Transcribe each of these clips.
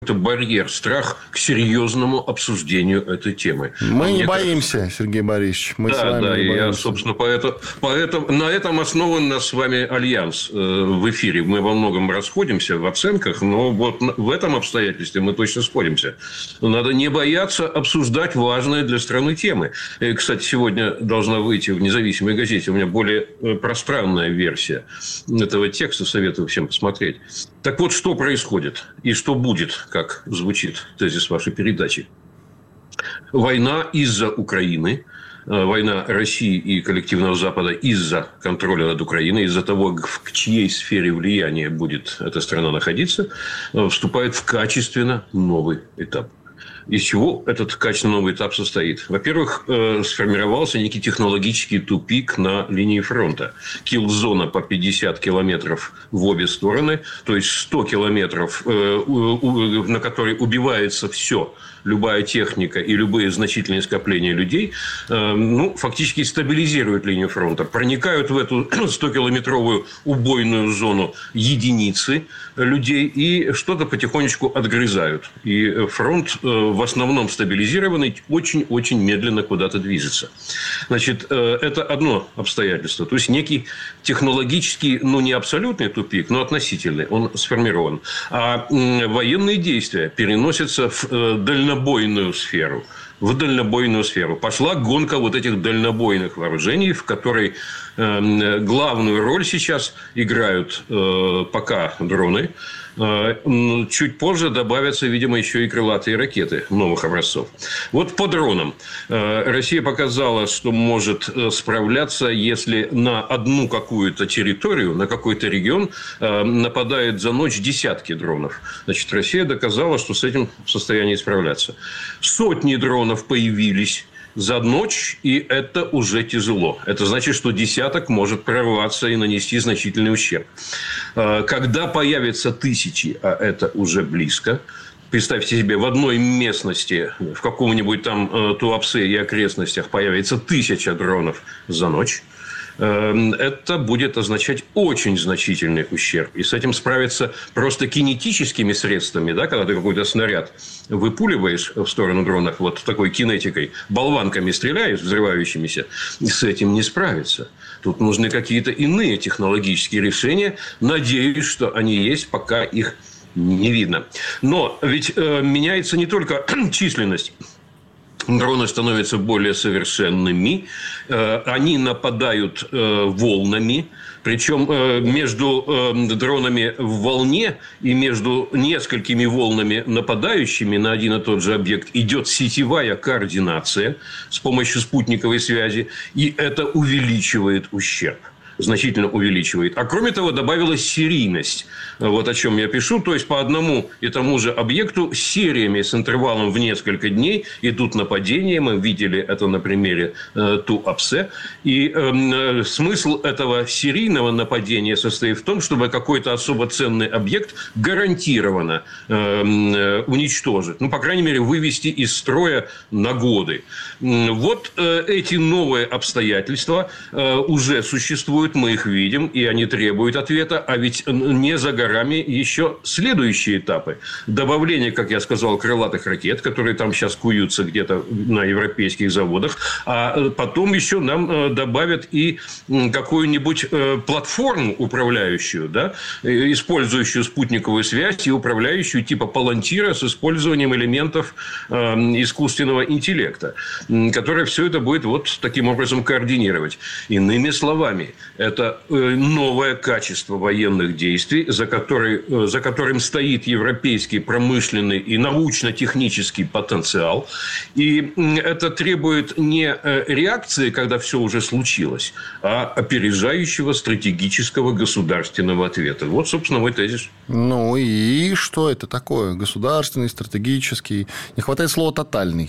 барьер, страх к серьезному обсуждению этой темы. Мы не боимся, Сергей Борисович. Мы с вами не боимся. Я, собственно, поэтому на этом основан наш с вами альянс в эфире. Мы во многом расходимся в оценках, но вот в этом обстоятельстве мы точно сходимся. Надо не бояться обсуждать важные для страны темы. И, кстати, сегодня должна выйти в независимой газете у меня более пространная версия этого текста. Советую всем посмотреть. Так вот, что происходит и что будет, как звучит тезис вашей передачи. Война из-за Украины, война России и коллективного Запада из-за контроля над Украиной, из-за того, в чьей сфере влияния будет эта страна находиться, вступает в качественно новый этап. Из чего этот качественно новый этап состоит? Во-первых, сформировался некий технологический тупик на линии фронта. Килл-зона по 50 километров в обе стороны, то есть 100 километров, на которой убивается все, любая техника и любые значительные скопления людей, фактически стабилизируют линию фронта. Проникают в эту 100-километровую убойную зону единицы людей и что-то потихонечку отгрызают. И фронт в основном стабилизированный очень-очень медленно куда-то движется. Значит, это одно обстоятельство. То есть, некий технологический, не абсолютный тупик, но относительный. Он сформирован. А военные действия переносятся в дальнобойную сферу. Пошла гонка вот этих дальнобойных вооружений, в которой главную роль сейчас играют пока дроны. Чуть позже добавятся, видимо, еще и крылатые ракеты новых образцов. Вот по дронам. Россия показала, что может справляться, если на одну какую-то территорию, на какой-то регион нападает за ночь десятки дронов. Значит, Россия доказала, что с этим в состоянии справляться. Сотни дронов появились за ночь, и это уже тяжело. Это значит, что десяток может прорваться и нанести значительный ущерб. Когда появятся тысячи, а это уже близко, представьте себе, в одной местности, в каком-нибудь там Туапсе и окрестностях появится 1000 дронов за ночь, это будет означать очень значительный ущерб. И с этим справиться просто кинетическими средствами, да, когда ты какой-то снаряд выпуливаешь в сторону дронов, вот такой кинетикой, болванками стреляешь, взрывающимися, и с этим не справиться. Тут нужны какие-то иные технологические решения. Надеюсь, что они есть, пока их не видно. Но ведь меняется не только численность. Дроны становятся более совершенными. Они нападают волнами. Причем между дронами в волне и между несколькими волнами, нападающими на один и тот же объект, идет сетевая координация с помощью спутниковой связи. И это увеличивает ущерб. Значительно увеличивает. А кроме того, добавилась серийность. Вот о чем я пишу. То есть, по одному и тому же объекту сериями с интервалом в несколько дней идут нападения. Мы видели это на примере Туапсе. И смысл этого серийного нападения состоит в том, чтобы какой-то особо ценный объект гарантированно уничтожить. По крайней мере, вывести из строя на годы. Вот эти новые обстоятельства уже существуют. Мы их видим, и они требуют ответа. А ведь не за горами еще следующие этапы. Добавление, как я сказал, крылатых ракет, которые там сейчас куются где-то на европейских заводах. А потом еще нам добавят и какую-нибудь платформу управляющую, да, использующую спутниковую связь и управляющую типа палантира с использованием элементов искусственного интеллекта, которая все это будет вот таким образом координировать. Иными словами, это новое качество военных действий, за которым стоит европейский промышленный и научно-технический потенциал. И это требует не реакции, когда все уже случилось, а опережающего стратегического государственного ответа. Вот, собственно, мой тезис. И что это такое? Государственный, стратегический? Не хватает слова «тотальный»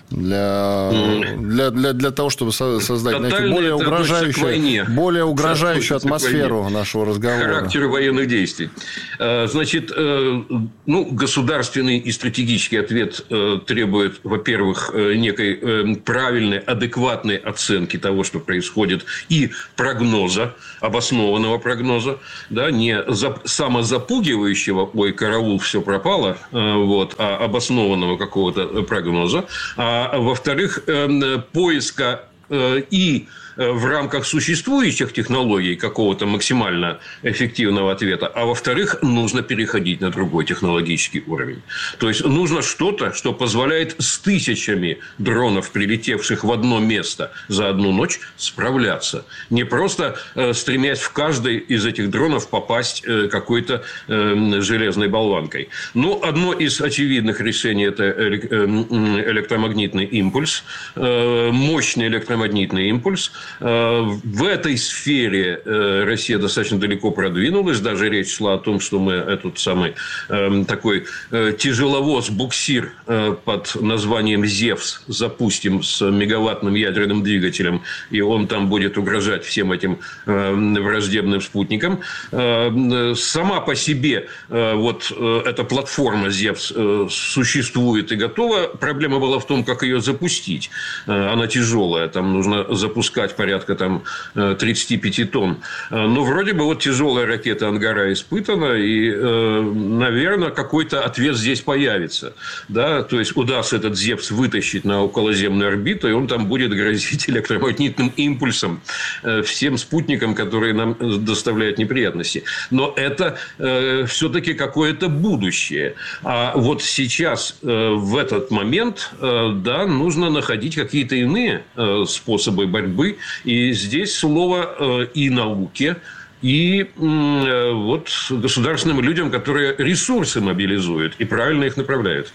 для того, чтобы создать более угрожающую атмосферу нашего разговора. Характеру военных действий. Значит, государственный и стратегический ответ требует, во-первых, некой правильной, адекватной оценки того, что происходит, и прогноза, обоснованного прогноза, да, не самозапугивания успокаивающего, ой, караул, все пропало, а обоснованного какого-то прогноза. А во-вторых, поиска и в рамках существующих технологий какого-то максимально эффективного ответа, а во-вторых, нужно переходить на другой технологический уровень. То есть, нужно что-то, что позволяет с тысячами дронов, прилетевших в одно место за одну ночь, справляться. Не просто стремясь в каждый из этих дронов попасть какой-то железной болванкой. Ну, одно из очевидных решений – это электромагнитный импульс, мощный электромагнитный импульс. В этой сфере Россия достаточно далеко продвинулась. Даже речь шла о том, что мы этот самый такой тяжеловоз, буксир под названием «Зевс» запустим с мегаваттным ядерным двигателем, и он там будет угрожать всем этим враждебным спутникам. Сама по себе вот эта платформа «Зевс» существует и готова. Проблема была в том, как ее запустить. Она тяжелая. Там нужно запускать порядка там 35 тонн. Но вроде бы вот тяжелая ракета «Ангара» испытана, и, наверное, какой-то ответ здесь появится. Да? То есть, удастся этот «Зевс» вытащить на околоземную орбиту, и он там будет грозить электромагнитным импульсом всем спутникам, которые нам доставляют неприятности. Но это все-таки какое-то будущее. А вот сейчас, в этот момент, да, нужно находить какие-то иные способы борьбы. И здесь слово и науке, и вот государственным людям, которые ресурсы мобилизуют и правильно их направляют.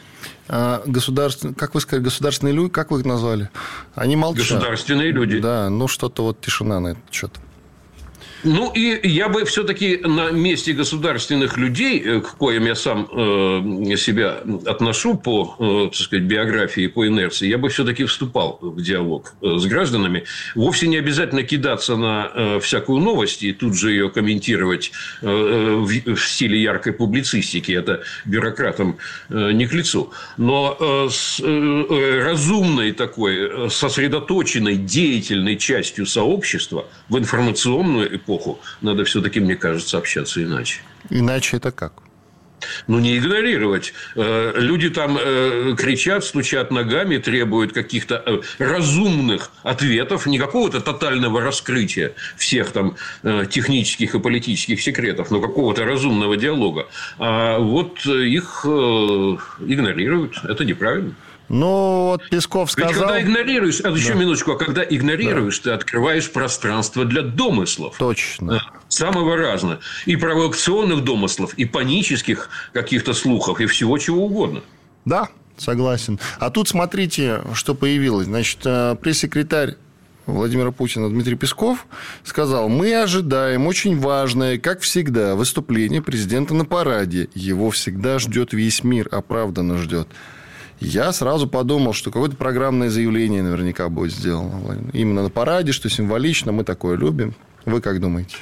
Как вы сказали, государственные люди, как вы их назвали? Они молчат. Государственные люди. Да, ну что-то вот тишина на этот счет. Ну, и я бы все-таки на месте государственных людей, к коим я сам себя отношу по, так сказать, биографии, по инерции, я бы все-таки вступал в диалог с гражданами. Вовсе не обязательно кидаться на всякую новость и тут же ее комментировать в стиле яркой публицистики. Это бюрократам не к лицу. Но с разумной такой, сосредоточенной, деятельной частью сообщества в информационную эпоху надо все-таки, мне кажется, общаться иначе. Иначе это как? Ну, не игнорировать. Люди там кричат, стучат ногами, требуют каких-то разумных ответов, не какого-то тотального раскрытия всех там технических и политических секретов, но какого-то разумного диалога. А вот их игнорируют. Это неправильно. Ну, вот Песков сказал... Ведь когда игнорируешь... еще минуточку. А когда игнорируешь, ты открываешь пространство для домыслов. Точно. Самого разного. И провокационных домыслов, и панических каких-то слухов, и всего чего угодно. Да, согласен. А тут смотрите, что появилось. Значит, пресс-секретарь Владимира Путина Дмитрий Песков сказал: мы ожидаем очень важное, как всегда, выступление президента на параде. Его всегда ждет весь мир, оправданно ждет. Я сразу подумал, что какое-то программное заявление наверняка будет сделано. Именно на параде, что символично, мы такое любим. Вы как думаете?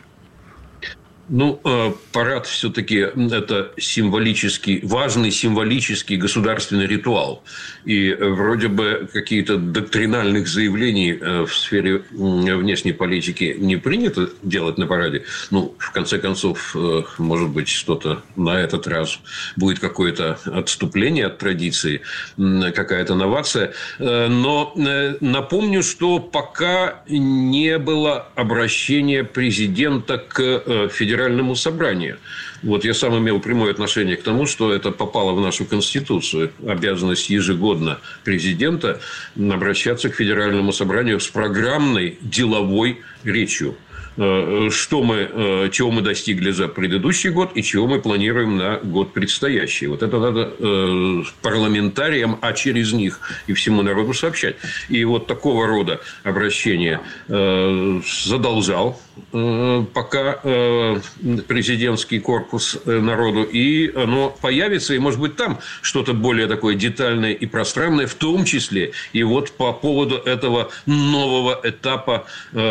Ну, парад все-таки это символический, важный символический государственный ритуал. И вроде бы какие-то доктринальных заявлений в сфере внешней политики не принято делать на параде. Ну, в конце концов, может быть, что-то на этот раз будет какое-то отступление от традиции, какая-то новация. Но напомню, что пока не было обращения президента к Федеральному собранию. Вот я сам имел прямое отношение к тому, что это попало в нашу Конституцию. Обязанность ежегодно президента обращаться к Федеральному собранию с программной деловой речью. Чего мы достигли за предыдущий год и чего мы планируем на год предстоящий. Вот это надо парламентариям, а через них и всему народу сообщать. И вот такого рода обращение задолжал пока президентский корпус народу, и оно появится, и, может быть, там что-то более такое детальное и пространное, в том числе и вот по поводу этого нового этапа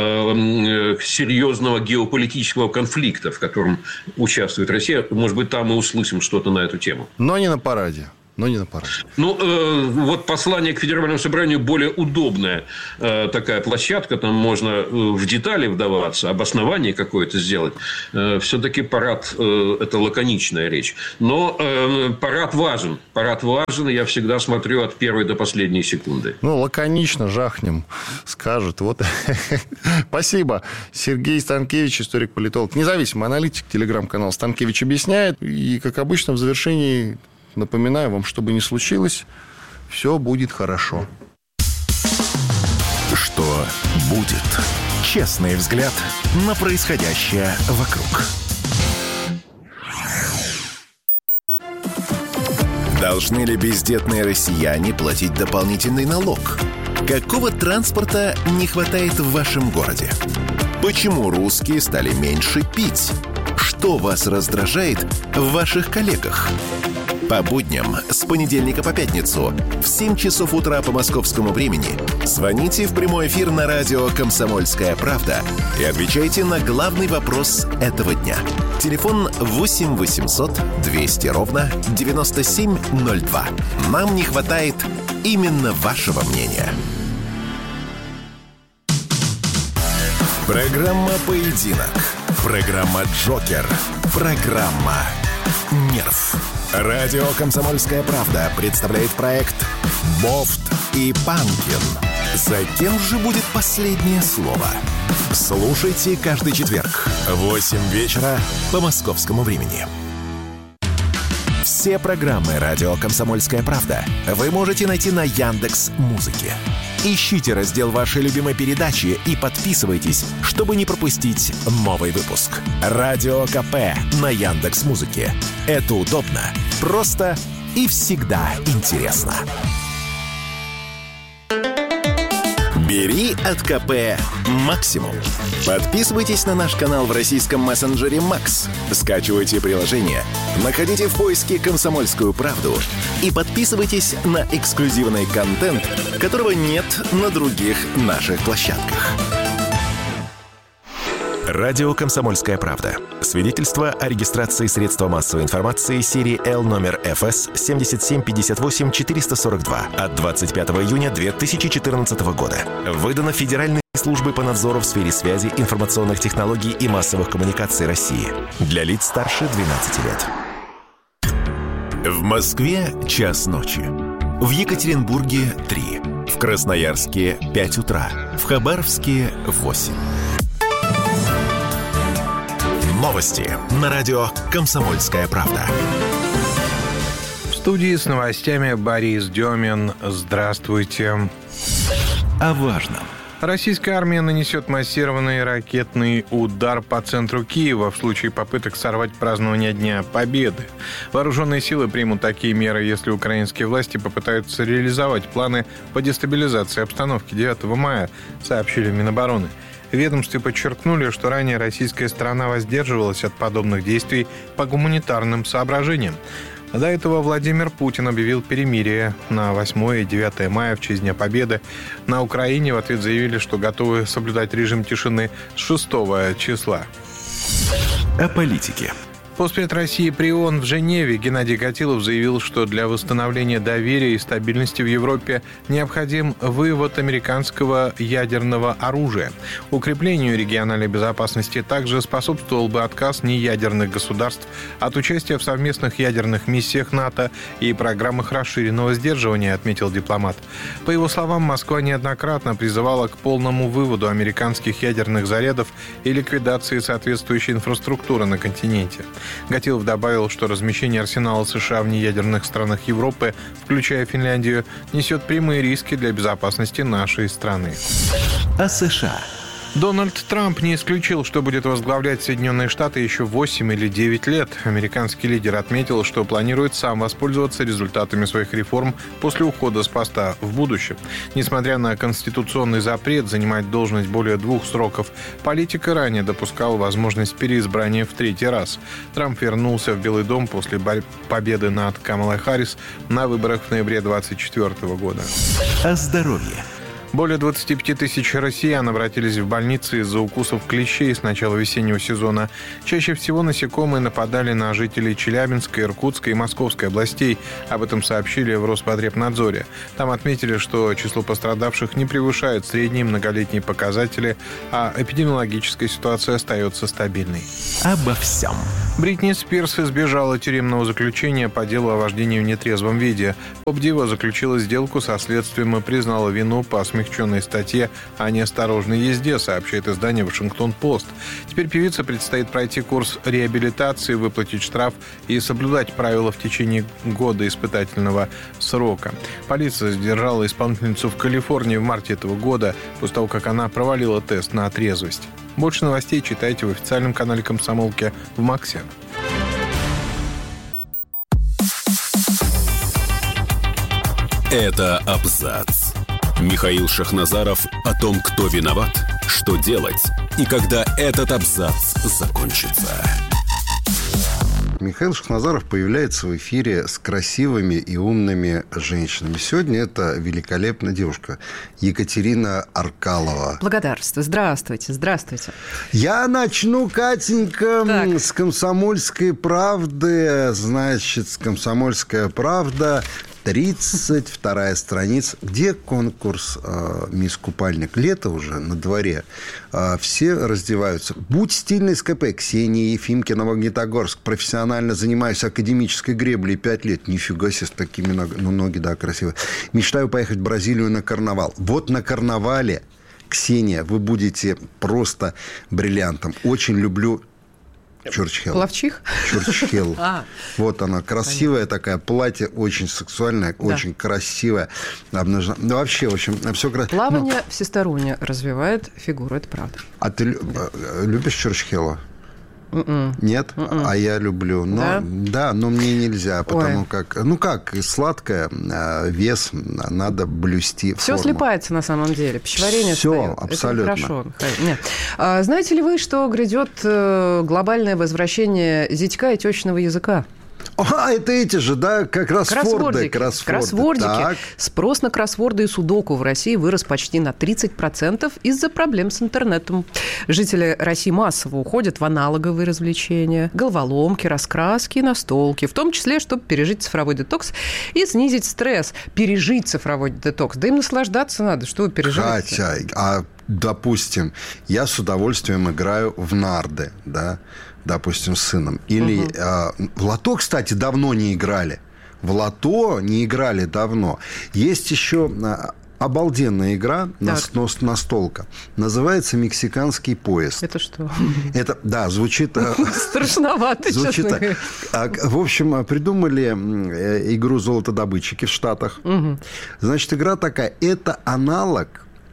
серьезного геополитического конфликта, в котором участвует Россия. Может быть, там мы услышим что-то на эту тему. Но не на параде. но не на параде. Вот послание к Федеральному собранию более удобная такая площадка. Там можно в детали вдаваться, обоснование какое-то сделать. Все-таки парад – это лаконичная речь. Но парад важен. Парад важен. Я всегда смотрю от первой до последней секунды. Лаконично жахнем, скажет. Вот. Спасибо. Сергей Станкевич, историк-политолог, независимый аналитик, телеграм-канал «Станкевич объясняет». И, как обычно, в завершении напоминаю вам, что бы ни случилось, все будет хорошо. Что будет? Честный взгляд на происходящее вокруг. Должны ли бездетные россияне платить дополнительный налог? Какого транспорта не хватает в вашем городе? Почему русские стали меньше пить? Что вас раздражает в ваших коллегах? По будням с понедельника по пятницу в 7 часов утра по московскому времени звоните в прямой эфир на радио «Комсомольская правда» и отвечайте на главный вопрос этого дня. Телефон 8 800 200 ровно 9702. Нам не хватает именно вашего мнения. Программа «Поединок». Программа «Джокер». Программа «Нерв». Радио «Комсомольская правда» представляет проект «Бофт и Панкин». За кем же будет последнее слово? Слушайте каждый четверг в 8 вечера по московскому времени. Все программы «Радио Комсомольская правда» вы можете найти на Яндекс.Музыке. Ищите раздел вашей любимой передачи и подписывайтесь, чтобы не пропустить новый выпуск. Радио КП на Яндекс.Музыке. Это удобно, просто и всегда интересно. Бери от КП максимум. Подписывайтесь на наш канал в российском мессенджере Макс. Скачивайте приложение, находите в поиске «Комсомольскую правду» и подписывайтесь на эксклюзивный контент, которого нет на других наших площадках. Радио «Комсомольская правда». Свидетельство о регистрации средства массовой информации серии Л номер ФС 7758-442 от 25 июня 2014 года. Выдано Федеральной службой по надзору в сфере связи, информационных технологий и массовых коммуникаций России. Для лиц старше 12 лет. В Москве час ночи. В Екатеринбурге 3. В Красноярске 5 утра. В Хабаровске 8. Новости на радио «Комсомольская правда». В студии с новостями Борис Демин. Здравствуйте. О важном. Российская армия нанесет массированный ракетный удар по центру Киева в случае попыток сорвать празднование Дня Победы. Вооруженные силы примут такие меры, если украинские власти попытаются реализовать планы по дестабилизации обстановки 9 мая, сообщили в Минобороны. В ведомстве подчеркнули, что ранее российская сторона воздерживалась от подобных действий по гуманитарным соображениям. До этого Владимир Путин объявил перемирие на 8 и 9 мая в честь Дня Победы. На Украине в ответ заявили, что готовы соблюдать режим тишины с 6 числа. О политике. Постпред России при ООН в Женеве Геннадий Гатилов заявил, что для восстановления доверия и стабильности в Европе необходим вывод американского ядерного оружия. Укреплению региональной безопасности также способствовал бы отказ неядерных государств от участия в совместных ядерных миссиях НАТО и программах расширенного сдерживания, отметил дипломат. По его словам, Москва неоднократно призывала к полному выводу американских ядерных зарядов и ликвидации соответствующей инфраструктуры на континенте. Гатилов добавил, что размещение арсенала США в неядерных странах Европы, включая Финляндию, несет прямые риски для безопасности нашей страны. О США. Дональд Трамп не исключил, что будет возглавлять Соединенные Штаты еще 8 или 9 лет. Американский лидер отметил, что планирует сам воспользоваться результатами своих реформ после ухода с поста в будущем. Несмотря на конституционный запрет занимать должность более 2 сроков, политик ранее допускал возможность переизбрания в 3-й раз. Трамп вернулся в Белый дом после победы над Камалой Харрис на выборах в ноябре 2024 года. О здоровье. Более 25 тысяч россиян обратились в больницы из-за укусов клещей с начала весеннего сезона. Чаще всего насекомые нападали на жителей Челябинской, Иркутской и Московской областей. Об этом сообщили в Роспотребнадзоре. Там отметили, что число пострадавших не превышает средние многолетние показатели, а эпидемиологическая ситуация остается стабильной. Обо всем. Бритни Спирс избежала тюремного заключения по делу о вождении в нетрезвом виде. Поп-дива заключила сделку со следствием и признала вину по смягченной статье о неосторожной езде, сообщает издание «Вашингтон-Пост». Теперь певице предстоит пройти курс реабилитации, выплатить штраф и соблюдать правила в течение года испытательного срока. Полиция задержала исполнительницу в Калифорнии в марте этого года, после того, как она провалила тест на трезвость. Больше новостей читайте в официальном канале «Комсомолки» в Максе. Это абзац. Михаил Шахназаров о том, кто виноват, что делать и когда этот абзац закончится. Михаил Шахназаров появляется в эфире с красивыми и умными женщинами. Сегодня это великолепная девушка Екатерина Аркалова. Благодарствую. Здравствуйте. Здравствуйте. Я начну, Катенька, Так. с «Комсомольской правды». Значит, с «Комсомольская правда». 32-я страница. Где конкурс «Мисс Купальник»? Лето уже на дворе. Все раздеваются. Будь стильной с КП. Ксения Ефимкина, Магнитогорск. Профессионально занимаюсь академической греблей 5 лет. Нифига себе, с такими ноги, да, красивые. Мечтаю поехать в Бразилию на карнавал. Вот на карнавале, Ксения, вы будете просто бриллиантом. Очень люблю Чурчхелл. Плавчих? Чурчхелл. Вот она, красивая такая, платье очень сексуальное, очень красивое. Обнажено. Ну, вообще, в общем, все красиво. Плавание всесторонне развивает фигуру, это правда. А ты любишь Чурчхелла? Нет? А я люблю. Но, да, но мне нельзя, потому как, сладкое, вес надо блюсти. Все слипается на самом деле. Пищеварение все, встает. абсолютно. Это хорошо. Нет. Знаете ли вы, что грядет глобальное возвращение зятька и тещиного языка? Это эти же, да, как кроссворды. Кроссвордики. Так. Спрос на кроссворды и судоку в России вырос почти на 30% из-за проблем с интернетом. Жители России массово уходят в аналоговые развлечения, головоломки, раскраски, настолки, в том числе, чтобы пережить цифровой детокс и снизить стресс. Пережить цифровой детокс. Да им наслаждаться надо, что вы переживаете. Катя, допустим, я с удовольствием играю в нарды, да, допустим, с сыном. Или в лото, кстати, давно не играли. В лото не играли давно. Есть еще обалденная игра, настолка. Называется «Мексиканский поезд». Это что? Это, да, звучит... Страшновато, честно говоря. В общем, придумали игру «Золотодобытчики» в Штатах. Значит, игра такая. Это аналог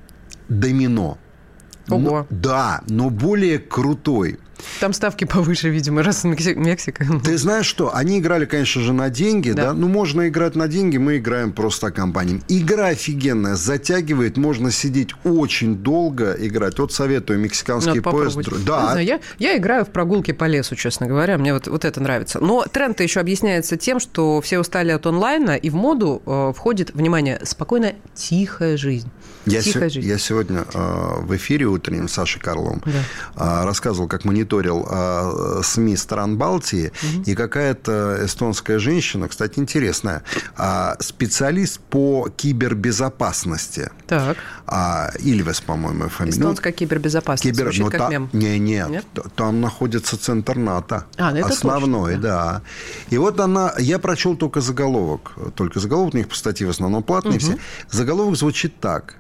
домино. Ого. Да, но более крутой. Там ставки повыше, видимо, раз Мексика. Ты знаешь что? Они играли, конечно же, на деньги, да? Ну, можно играть на деньги, мы играем просто компаниям. Игра офигенная, затягивает, можно сидеть очень долго играть. Вот советую «Мексиканский поезд». Да. Я играю в прогулки по лесу, честно говоря, мне вот это нравится. Но тренд-то еще объясняется тем, что все устали от онлайна, и в моду входит, внимание, спокойно тихая жизнь. Я сегодня в эфире утреннем с Сашей Карловым рассказывал, как мониторил СМИ стран Балтии, и какая-то эстонская женщина, кстати, интересная, специалист по кибербезопасности. Так. Ильвес, по-моему, фамилия. Эстонская кибербезопасность. Звучит как мем. Нет. Там находится центр НАТО. Это основной, точно. да. И вот я прочел только заголовок. У них статьи в основном платные все. Заголовок звучит так.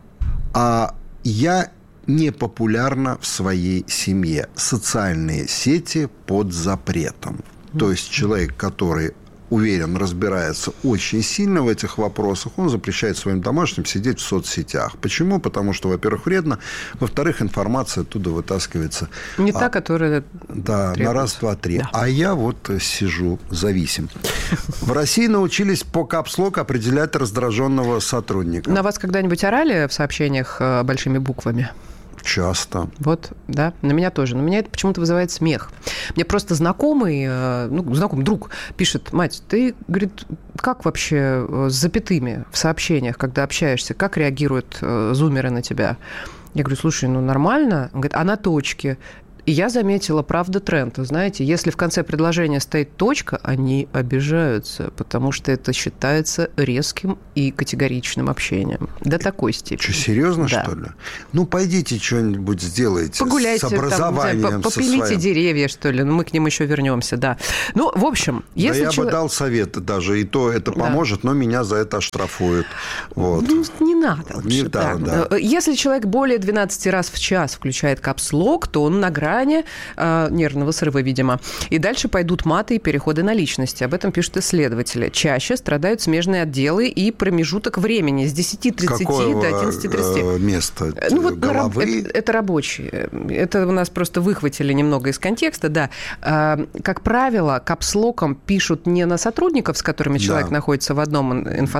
Я не популярна в своей семье. Социальные сети под запретом. То есть человек, который уверен, разбирается очень сильно в этих вопросах, он запрещает своим домашним сидеть в соцсетях. Почему? Потому что, во-первых, вредно, во-вторых, информация оттуда вытаскивается. Не та, которая требуется. На раз, два, три. Да. А я вот сижу, зависим. В России научились по капслок определять раздраженного сотрудника. На вас когда-нибудь орали в сообщениях большими буквами? Часто. Вот, да, на меня тоже. Но меня это почему-то вызывает смех. Мне просто знакомый друг пишет: мать, ты, говорит, как вообще с запятыми в сообщениях, когда общаешься, как реагируют зумеры на тебя? Я говорю: слушай, нормально. Он говорит: а на точке? И я заметила, правда, тренд. Вы знаете, если в конце предложения стоит точка, они обижаются, потому что это считается резким и категоричным общением. До такой степени. Что, серьезно, да. что ли? Пойдите что-нибудь сделайте. Погуляйте, с образованием. Попилите деревья, что ли. Мы к ним еще вернемся, да. В общем, если я бы дал совет даже, и то это поможет, но меня за это оштрафуют. Вот. Не надо лучше. Не да. Если человек более 12 раз в час включает капслок, то он на грани нервного срыва, видимо. И дальше пойдут маты и переходы на личности. Об этом пишут исследователи. Чаще страдают смежные отделы и промежуток времени с 10:30 до 11:30. Место? Головы? Это рабочие. Это у нас просто выхватили немного из контекста, да. Как правило, капслоком пишут не на сотрудников, с которыми человек находится в одном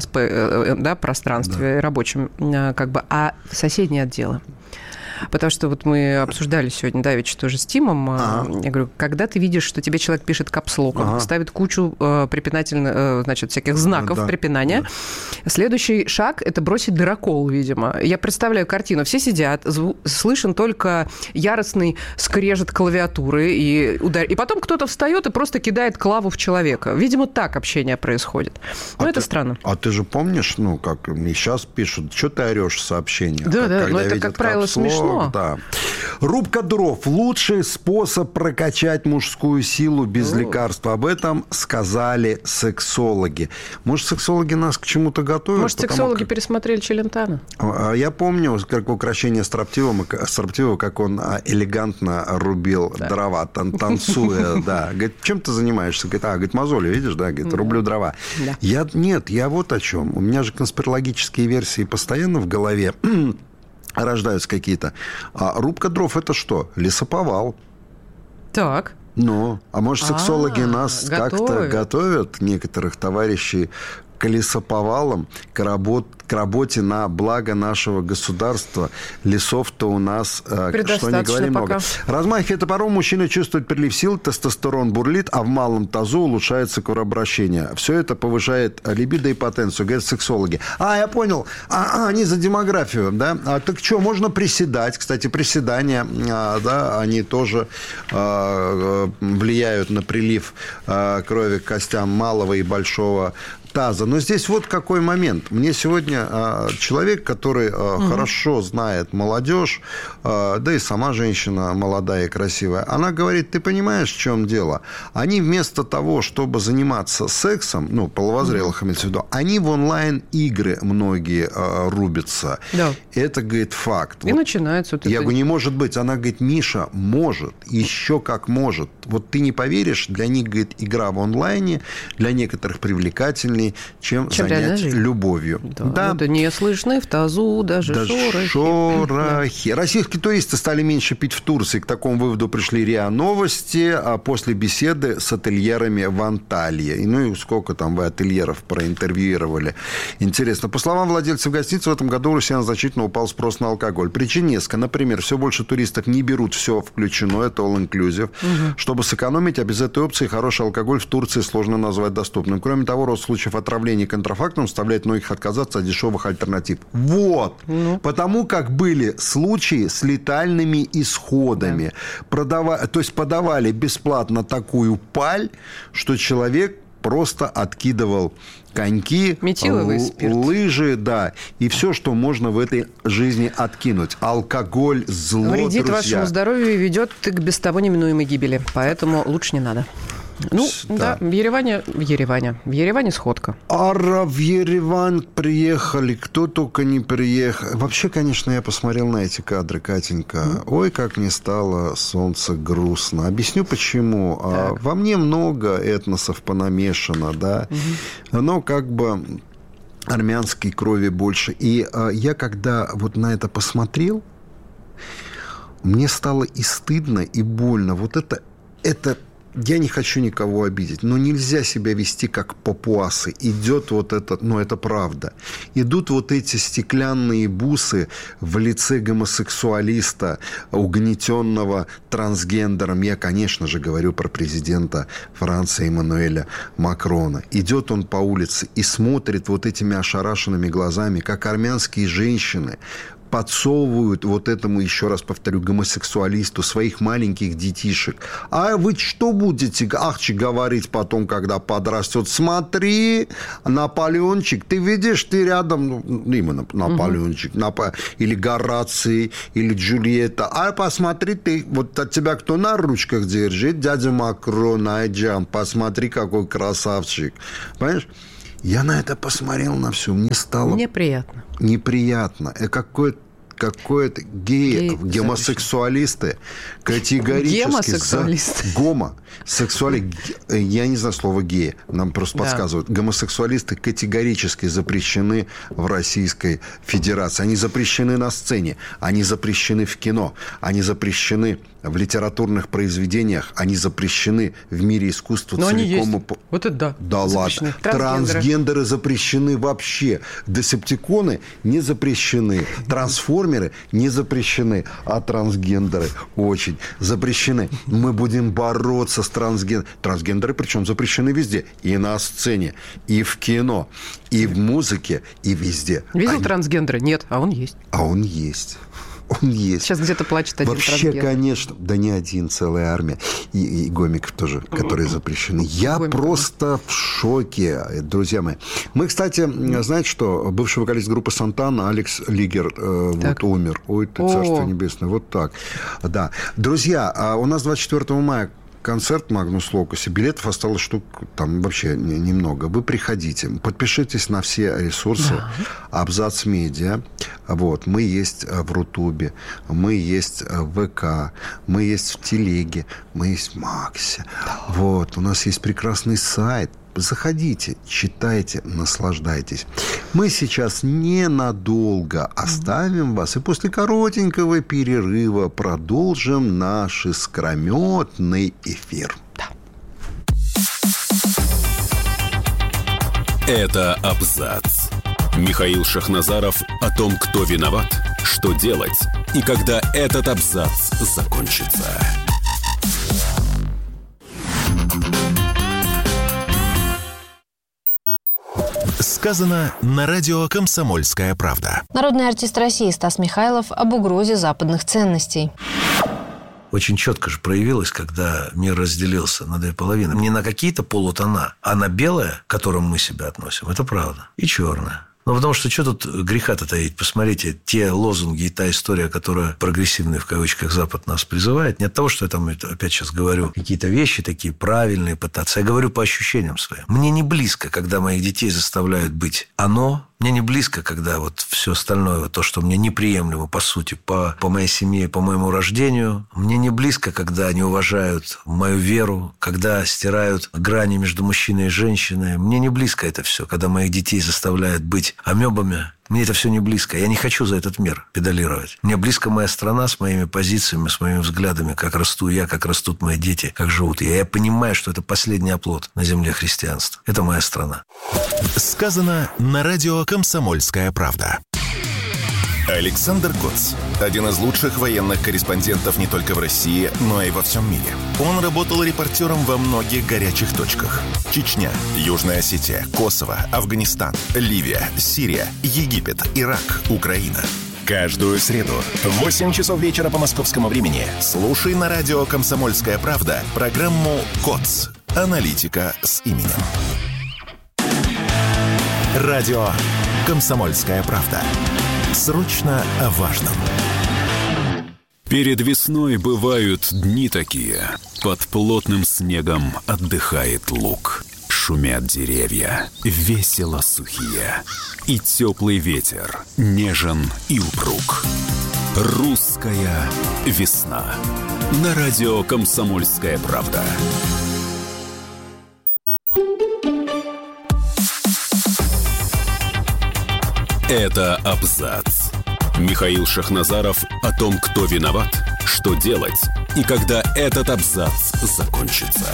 пространстве рабочем, а в соседние отделы. Потому что вот мы обсуждали сегодня давеча тоже с Тимом. Я говорю, когда ты видишь, что тебе человек пишет капслоком, ставит кучу препинательных, всяких знаков препинания, следующий шаг – это бросить дырокол, видимо. Я представляю картину. Все сидят, слышен только яростный скрежет клавиатуры, и потом кто-то встает и просто кидает клаву в человека. Видимо, так общение происходит. Это странно. А ты же помнишь, как мне сейчас пишут, что ты орешь в сообщениях? Да, это, как правило, смешно. Да. Рубка дров – лучший способ прокачать мужскую силу без лекарств. Об этом сказали сексологи. Может, сексологи нас к чему-то готовят? Может, сексологи пересмотрели Челентано? Я помню, как украшение Строптивого, как он элегантно рубил дрова, танцуя. Да. Говорит, чем ты занимаешься? Говорит, мозоли, видишь? Да, говорит, рублю дрова. Да. Я вот о чем. У меня же конспирологические версии постоянно в голове рождаются какие-то. А рубка дров – это что? Лесоповал. Так. А может, сексологи нас как-то готовят, некоторых товарищей, к лесоповалам, к работе на благо нашего государства. Лесов-то у нас, что не говори, много. Размахивая топором, мужчина чувствует прилив сил, тестостерон бурлит, а в малом тазу улучшается кровообращение. Все это повышает либидо и потенцию, говорят сексологи. Я понял. Они за демографию, да? Так что, можно приседать. Кстати, приседания, они тоже влияют на прилив крови к костям малого и большого таза. Но здесь вот какой момент. Мне сегодня человек, который хорошо знает молодежь, да и сама женщина молодая и красивая, она говорит, ты понимаешь, в чем дело? Они вместо того, чтобы заниматься сексом, половозрелых имеется в виду, они в онлайн-игры многие рубятся. Да. Это, говорит, факт. И начинается. Я говорю, не может быть. Она говорит, Миша, может. Еще как может. Вот ты не поверишь, для них, говорит, игра в онлайне для некоторых привлекательнее, чем занять любовью. Да. Это не слышны в тазу даже шорохи. Российские туристы стали меньше пить в Турции. К такому выводу пришли РИА Новости после беседы с ательерами в Анталии. И сколько там вы ательеров проинтервьюировали. Интересно. По словам владельцев гостиницы, в этом году у россиян значительно упал спрос на алкоголь. Причин несколько. Например, все больше туристов не берут все включено, это all-inclusive. Чтобы сэкономить, а без этой опции хороший алкоголь в Турции сложно назвать доступным. Кроме того, рост случаев отравления контрафактом заставляет многих отказаться от дешевых альтернатив. Потому как были случаи с летальными исходами. То есть подавали бесплатно такую паль, что человек просто откидывал коньки, лыжи, и все, что можно в этой жизни откинуть. Алкоголь, зло, вредит вашему здоровью и ведет к без того неминуемой гибели. Поэтому лучше не надо. В Ереване сходка. В Ереван приехали, кто только не приехал. Вообще, конечно, я посмотрел на эти кадры, Катенька. Ой, как мне стало солнце грустно. Объясню, почему. Во мне много этносов понамешано, да. Но как бы армянской крови больше. И я, когда вот на это посмотрел, мне стало и стыдно, и больно. Вот это я не хочу никого обидеть, но нельзя себя вести как папуасы. Идет вот это, это правда. Идут вот эти стеклянные бусы в лице гомосексуалиста, угнетенного трансгендером. Я, конечно же, говорю про президента Франции Эммануэля Макрона. Идет он по улице и смотрит вот этими ошарашенными глазами, как армянские женщины подсовывают вот этому, еще раз повторю, гомосексуалисту своих маленьких детишек. А вы что будете, говорить потом, когда подрастет? Смотри, Наполеончик, ты видишь, ты рядом, именно Наполеончик, или Гораций, или Джульетта. А посмотри, ты, вот от тебя кто на ручках держит? Дядя Макрон, Айджан, посмотри, какой красавчик. Понимаешь? Я на это посмотрел, на все. Мне стало... Неприятно. Какое-то гомосексуалисты категорически... Я не знаю слова геи, нам просто подсказывают. Гомосексуалисты категорически запрещены в Российской Федерации. Они запрещены на сцене, они запрещены в кино, они запрещены в литературных произведениях, они запрещены в мире искусства целиком. Они есть. Вот это да. Да ладно. Трансгендеры запрещены вообще. Десептиконы не запрещены. Трансформеры не запрещены. А трансгендеры очень запрещены. Мы будем бороться с трансгендерами. Трансгендеры причем запрещены везде. И на сцене, и в кино, и в музыке, и везде. Видел трансгендера? Нет, а он есть. Он есть. Сейчас где-то плачет один трансгендер. Вообще, конечно. Да не один, целая армия. И гомиков тоже, которые запрещены. Я просто в шоке, друзья мои. Мы, кстати, знаете что? Бывший вокалист группы Сантана Алекс Лигер умер. Ой, ты царство небесное. Вот так. Да. Друзья, у нас 24 мая концерт Магнус Локусе. Билетов осталось штук там вообще немного. Вы приходите. Подпишитесь на все ресурсы. Абзац Медиа. Вот. Мы есть в Рутубе. Мы есть в ВК. Мы есть в Телеге. Мы есть в Максе. Вот. У нас есть прекрасный сайт. Заходите, читайте, наслаждайтесь. Мы сейчас ненадолго оставим вас и после коротенького перерыва продолжим наш искрометный эфир. Это абзац. Михаил Шахназаров о том, кто виноват, что делать и когда этот абзац закончится. Сказано на радио «Комсомольская правда». Народный артист России Стас Михайлов об угрозе западных ценностей. Очень четко же проявилось, когда мир разделился на две половины. Не на какие-то полутона, а на белое, к которому мы себя относим. Это правда. И черное. Ну, потому что тут греха-то таить? Посмотрите, те лозунги и та история, которая прогрессивный, в кавычках, Запад нас призывает, не от того, что я там опять сейчас говорю какие-то вещи такие правильные пытаться. Я говорю по ощущениям своим. Мне не близко, когда моих детей заставляют быть оно. Мне не близко, когда вот все остальное, то, что мне неприемлемо, по сути, по моей семье, по моему рождению. Мне не близко, когда они уважают мою веру, когда стирают грани между мужчиной и женщиной. Мне не близко это все, когда моих детей заставляют быть амебами. Мне это все не близко. Я не хочу за этот мир педалировать. Мне близко моя страна с моими позициями, с моими взглядами, как расту я, как растут мои дети, как живут я. Я понимаю, что это последний оплот на земле христианства. Это моя страна. Сказано на радио «Комсомольская правда». Александр Коц. Один из лучших военных корреспондентов не только в России, но и во всем мире. Он работал репортером во многих горячих точках. Чечня, Южная Осетия, Косово, Афганистан, Ливия, Сирия, Египет, Ирак, Украина. Каждую среду в 8 часов вечера по московскому времени слушай на радио «Комсомольская правда» программу «КОЦ. Аналитика с именем». Радио «Комсомольская правда». Срочно о важном. Перед весной бывают дни такие. Под плотным снегом отдыхает луг. Шумят деревья, весело сухие. И теплый ветер нежен и упруг. Русская весна. На радио «Комсомольская правда». Это абзац. Михаил Шахназаров о том, кто виноват, Что делать и когда этот абзац закончится?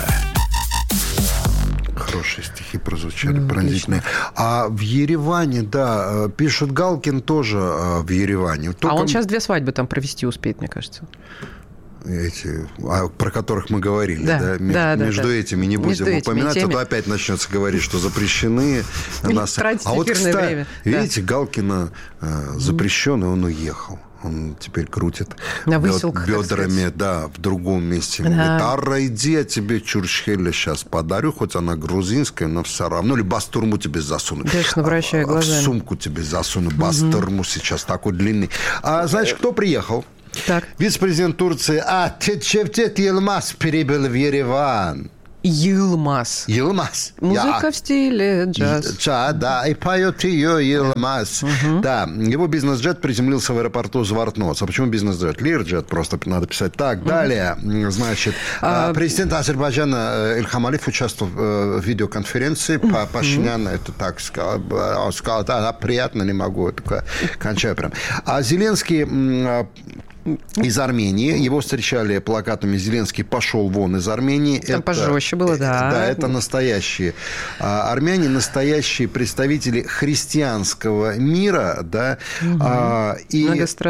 Хорошие стихи прозвучали, пронзительные. А в Ереване, да, пишет Галкин тоже в Ереване. Только... А он сейчас 2 свадьбы там провести успеет, мне кажется. Эти, про которых мы говорили, да? Между этими не будем упоминать, а то опять начнется говорить, что запрещены. А вот, кстати, видите, Галкина запрещен, и он уехал. Он теперь крутит бедрами, да, в другом месте. Он говорит: Арра, иди, я тебе чурчхеле сейчас подарю, хоть она грузинская, но все равно. Или бастурму тебе засуну. Конечно, вращая глазами. В сумку тебе засуну бастурму сейчас, такой длинный. А знаешь, кто приехал? Так. Вице-президент Турции Чевдет Йылмаз прибыл в Ереван. Йылмаз. Музыка в стиле джаз. Да, и поет ее Йылмаз. Да, его бизнес-джет приземлился в аэропорту Звартноц. А почему бизнес-джет? Лирджет, просто надо писать так. Далее, значит, президент Азербайджана Ильхам Алиев участвовал в видеоконференции. Пашинян это так сказал. Он сказал: да, приятно, не могу. Кончаю прям. А Зеленский из Армении. Его встречали плакатами: «Зеленский пошел вон из Армении». Там пожестче было, да. Да, это настоящие армяне, настоящие представители христианского мира, да. И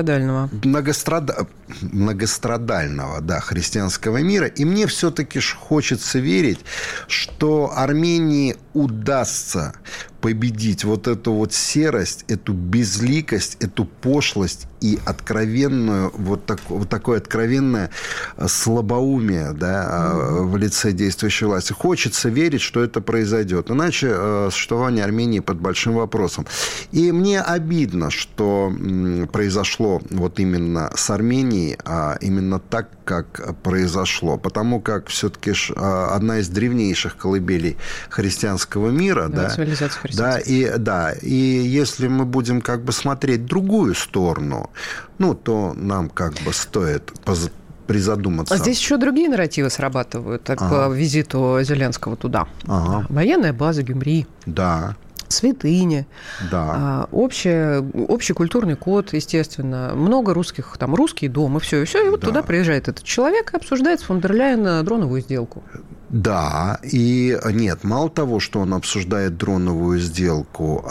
многострадального, да, христианского мира. И мне все-таки хочется верить, что Армении удастся победить вот эту вот серость, эту безликость, эту пошлость и откровенную, вот такое откровенное слабоумие, да, в лице действующей власти. Хочется верить, что это произойдет. Иначе существование Армении под большим вопросом. И мне обидно, что произошло вот именно с Арменией, а именно так, как произошло. Потому как все-таки одна из древнейших колыбелей христианского мира, да, цивилизация христианства. И если мы будем как бы смотреть другую сторону, ну, то нам как бы стоит призадуматься. А здесь еще другие нарративы срабатывают по визиту Зеленского туда. Военная база Гюмри. Да. Святыни, да. Общий культурный код, естественно, много русских, там русский дом, и все. И вот туда приезжает этот человек и обсуждает с фон дер Ляйен дроновую сделку. Да, и нет, мало того, что он обсуждает дроновую сделку,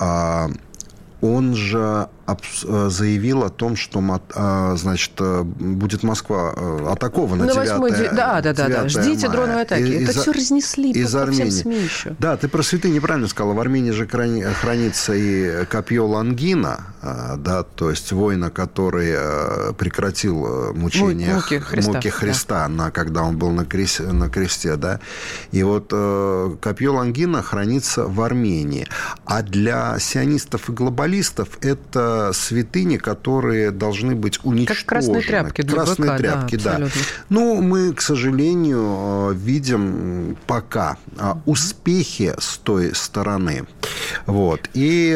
он же заявил о том, что, значит, будет Москва атакована 9 Да. Ждите дроновой атаки. Это все разнесли из по Армении. всем СМИ еще. Да, ты про святыни неправильно сказала. В Армении же хранится и копье Лангина, да, то есть воина, который прекратил муки Христа, когда он был на кресте, да. И вот копье Лангина хранится в Армении. А для сионистов и глобалистов это святыни, которые должны быть уничтожены. Как красные тряпки для быка, да. Ну, мы, к сожалению, видим пока успехи с той стороны. Вот. И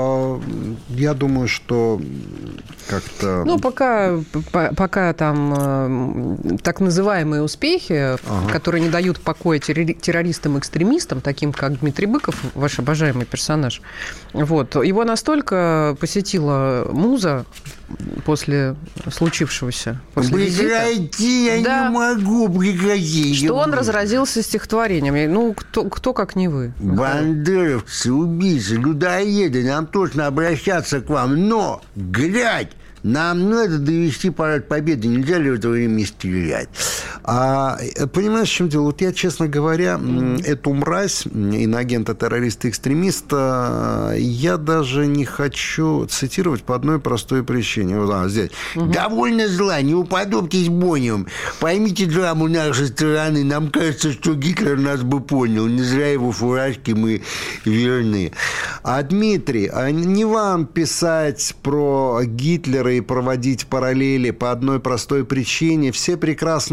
я думаю, что как-то... Ну, пока там так называемые успехи, которые не дают покоя террористам-экстремистам, таким как Дмитрий Быков, ваш обожаемый персонаж, вот, его настолько посетила муза после случившегося, после прекрати, я не могу прекратить. Что он разразился стихотворением. Ну, кто как не вы? Бандеровцы, убийцы, людоеды, нам точно обращаться к вам. Но, глядь, нам надо довести парад победы. Нельзя ли в это время стрелять? Понимаешь, в чем дело? Вот я, честно говоря, эту мразь, иноагента, террориста, экстремиста, я даже не хочу цитировать по одной простой причине. Вот здесь. Довольно зла, не уподобьтесь Бонневым. Поймите драму нашей страны. Нам кажется, что Гитлер нас бы понял. Не зря его фуражки мы верны. А, Дмитрий, не вам писать про Гитлера и проводить параллели по одной простой причине. Все прекрасно помнят,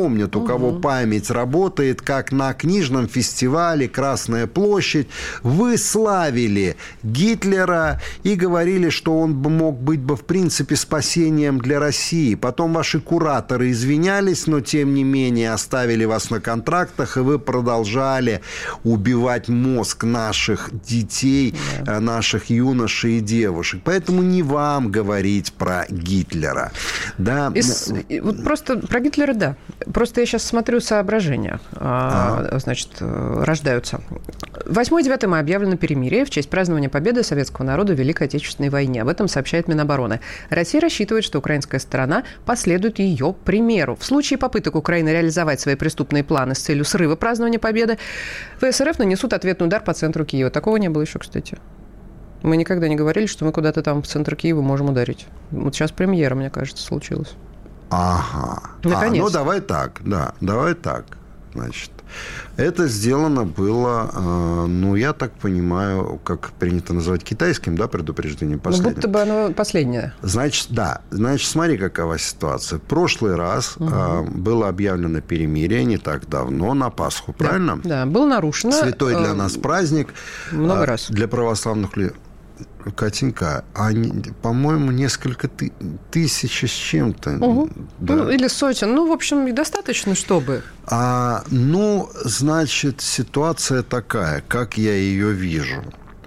помнят, у кого память работает, как на книжном фестивале «Красная площадь» вы славили Гитлера и говорили, что он мог быть бы, в принципе, спасением для России. Потом ваши кураторы извинялись, но, тем не менее, оставили вас на контрактах, и вы продолжали убивать мозг наших детей, наших юношей и девушек. Поэтому не вам говорить про Гитлера. Да. Вот просто про Гитлера, да. Просто я сейчас смотрю соображения. Значит, рождаются. 8 и 9 мая объявлено перемирие в честь празднования победы советского народа в Великой Отечественной войне. Об этом сообщает Минобороны. Россия рассчитывает, что украинская сторона последует ее примеру. В случае попыток Украины реализовать свои преступные планы с целью срыва празднования победы, ВСРФ нанесут ответный удар по центру Киева. Такого не было еще, кстати. Мы никогда не говорили, что мы куда-то там в центр Киева можем ударить. Вот сейчас премьера, мне кажется, случилась. Ага. Наконец. Ну, давай так. Да, давай так. Значит, это сделано было, ну, я так понимаю, как принято называть китайским, да, предупреждением последним. Будто бы оно последнее. Значит, да. Значит, смотри, какова ситуация. В прошлый раз было объявлено перемирие не так давно, на Пасху, правильно? Да, было нарушено. Святой для нас праздник. Много раз. Для православных людей. Катенька, по-моему, несколько тысяч с чем-то. Да. Ну, или сотен. Ну, в общем, достаточно, чтобы. Ну, значит, ситуация такая, как я ее вижу.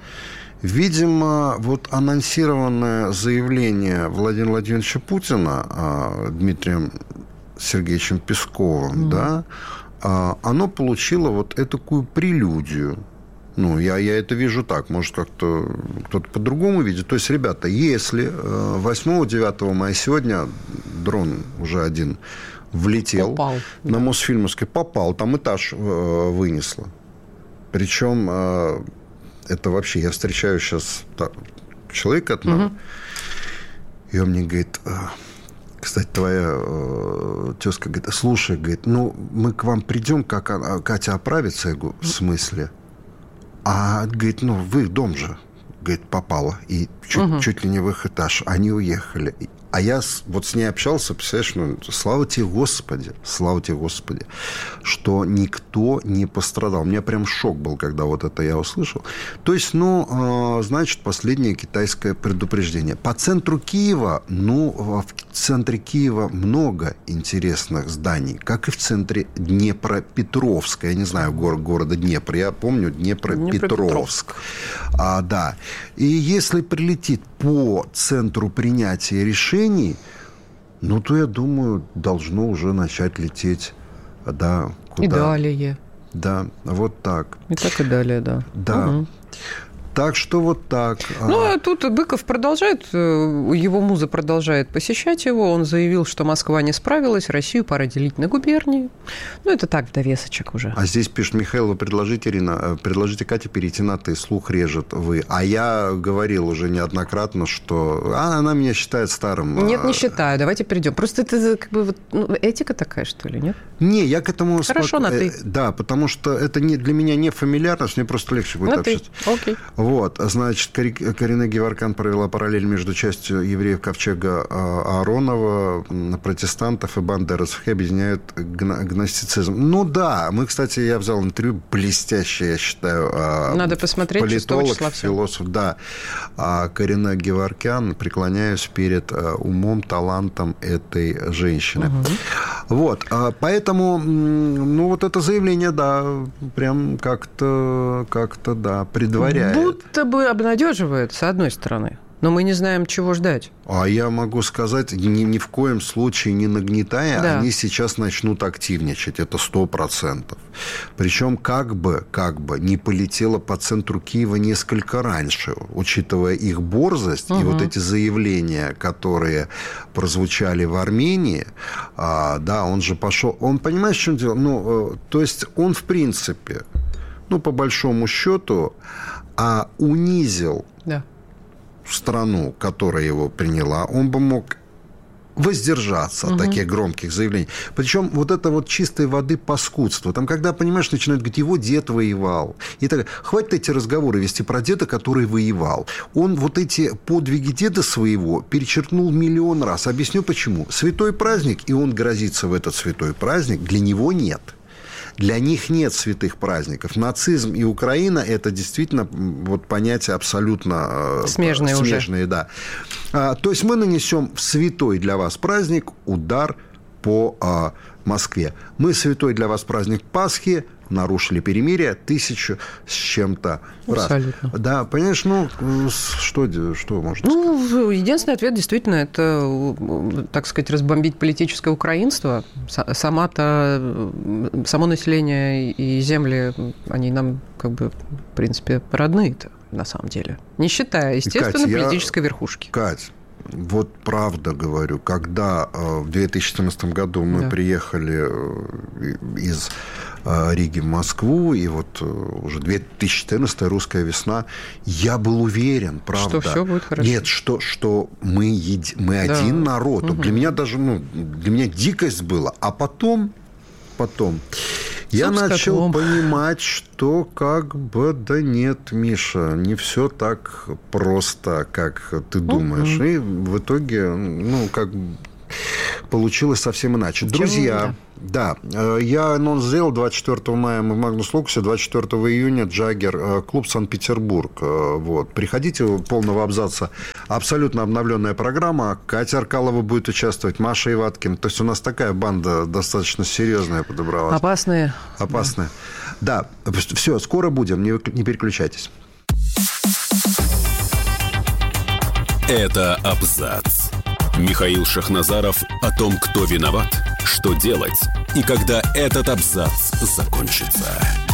Видимо, вот анонсированное заявление Владимира Владимировича Путина Дмитрием Сергеевичем Песковым, да, оно получило вот этакую прелюдию. Ну, я это вижу так, может, как-то кто-то по-другому видит. То есть, ребята, если 8-9 мая сегодня дрон уже один влетел, попал, на Мосфильмовской, попал, там этаж вынесло. Причем это вообще, я встречаю сейчас человека одного, и он мне говорит... Кстати, твоя тезка говорит, слушай, говорит, ну, мы к вам придем, как Катя оправится. Я говорю, в смысле? А, говорит, ну, в их дом же, говорит, попала. И чуть ли не в их этаж. Они уехали. А я вот с ней общался, представляешь, ну, слава тебе, Господи, что никто не пострадал. У меня прям шок был, когда вот это я услышал. То есть, ну, значит, последнее китайское предупреждение. По центру Киева, ну, в центре Киева много интересных зданий, как и в центре Днепропетровска. Я не знаю города Днепр, я помню Днепропетровск. Да. И если прилетит по центру принятия решений, ну, то, я думаю, должно уже начать лететь, да, куда? И далее. Да, вот так. И так и далее, да. Да. Так что вот так. Ну, а тут Быков продолжает, его муза продолжает посещать его. Он заявил, что Москва не справилась, Россию пора делить на губернии. Ну, это так, в довесочек уже. А здесь пишет Михаил, вы предложите Кате перейти на «ты», слух режет вы. А я говорил уже неоднократно, что она меня считает старым. Нет, не считаю, давайте перейдем. Просто это как бы вот, этика такая, что ли, нет? Не, я к этому... Хорошо, на «ты». Да, потому что это для меня не фамильярность, мне просто легче будет общаться. Окей. Вот, значит, Карина Геворкян провела параллель между частью евреев ковчега Ааронова, протестантов и бандеровцев, и объединяют гностицизм. Ну да, мы, кстати, я взял интервью блестящее, я считаю. Надо посмотреть, политолог, философ, да. Карина Геворкян, преклоняюсь перед умом, талантом этой женщины. Вот, поэтому, ну, вот это заявление, да, прям как-то, да, предваряет. Будто бы обнадеживает, с одной стороны. Но мы не знаем, чего ждать. А я могу сказать, ни в коем случае не нагнетая, да. Они сейчас начнут активничать. Это 100%. Причем как бы не полетело по центру Киева несколько раньше, учитывая их борзость и вот эти заявления, которые прозвучали в Армении. Да, он же пошел... Он, понимаешь, в чем дело? Ну, то есть он, в принципе, ну, по большому счету, унизил... Да. страну, которая его приняла, он бы мог воздержаться от таких громких заявлений. Причем вот это вот чистой воды паскудство. Там, когда, понимаешь, начинают говорить, его дед воевал. И так, хватит эти разговоры вести про деда, который воевал. Он вот эти подвиги деда своего перечеркнул миллион раз. Объясню почему. Святой праздник, и он грозится в этот святой праздник, для него нет. Для них нет святых праздников. Нацизм и Украина – это действительно вот понятия абсолютно смежные уже. Да. То есть мы нанесем в святой для вас праздник удар по Москве. Мы святой для вас праздник Пасхи нарушили перемирие 1000 с чем-то раз. Абсолютно. Да, понимаешь, что можно сказать? Единственный ответ действительно это, так сказать, разбомбить политическое украинство. Само население и земли, они нам, в принципе, родные-то, на самом деле. Не считая, естественно, Кать, политической верхушки. Кать, вот правда говорю, когда в 2014 году мы приехали из Риги в Москву, и вот уже 2014 русская весна, я был уверен, правда. Что все будет хорошо. Нет, что мы один народ. Угу. Для меня даже, для меня дикость была. А потом я начал понимать, что да нет, Миша, не все так просто, как ты думаешь. И в итоге, получилось совсем иначе. Друзья, да, я анонс сделал 24 мая мы в Магнус Лукасе, 24 июня Джаггер, клуб Санкт-Петербург. Вот. Приходите, полного абзаца. Абсолютно обновленная программа. Катя Аркалова будет участвовать, Маша Иваткин. То есть у нас такая банда достаточно серьезная подобралась. Опасная. Да, все, скоро будем, не переключайтесь. Это абзац. Михаил Шахназаров о том, кто виноват, что делать и когда этот абзац закончится.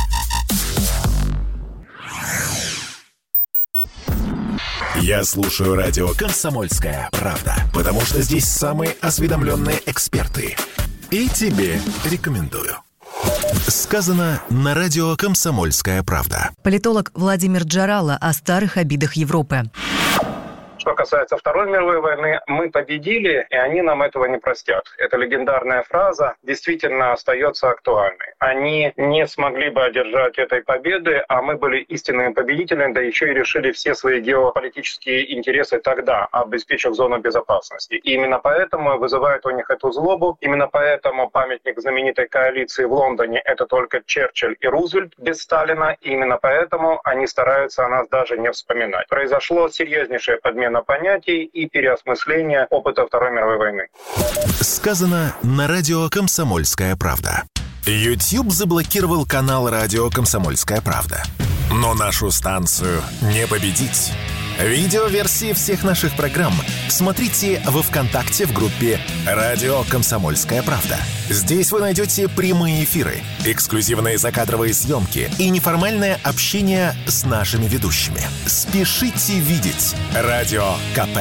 Я слушаю радио «Комсомольская правда», потому что здесь самые осведомленные эксперты. И тебе рекомендую. Сказано на радио «Комсомольская правда». Политолог Владимир Джарало о старых обидах Европы. Что касается Второй мировой войны, мы победили, и они нам этого не простят. Эта легендарная фраза действительно остается актуальной. Они не смогли бы одержать этой победы, а мы были истинными победителями, да еще и решили все свои геополитические интересы тогда, обеспечив зону безопасности. И именно поэтому вызывает у них эту злобу, именно поэтому памятник знаменитой коалиции в Лондоне – это только Черчилль и Рузвельт без Сталина, и именно поэтому они стараются о нас даже не вспоминать. Произошло серьезнейшее подмена понятий и переосмысление опыта Второй мировой войны. Сказано на радио «Комсомольская правда». YouTube заблокировал канал радио «Комсомольская правда». Но нашу станцию не победить. Видеоверсии всех наших программ смотрите во ВКонтакте в группе «Радио Комсомольская правда». Здесь вы найдете прямые эфиры, эксклюзивные закадровые съемки и неформальное общение с нашими ведущими. Спешите видеть Радио КП.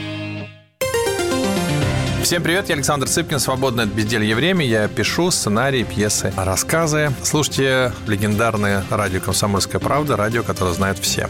Всем привет, я Александр Цыпкин, свободное от безделья время. Я пишу сценарии, пьесы, рассказы. Слушайте легендарное радио «Комсомольская правда», радио, которое знают все.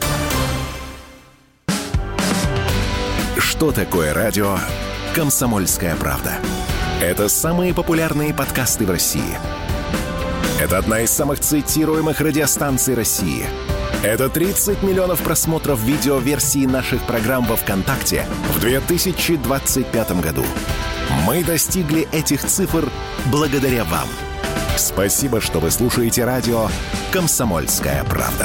Что такое радио «Комсомольская правда»? Это самые популярные подкасты в России. Это одна из самых цитируемых радиостанций России. Это 30 миллионов просмотров видеоверсии наших программ во ВКонтакте в 2025 году. Мы достигли этих цифр благодаря вам. Спасибо, что вы слушаете радио «Комсомольская правда».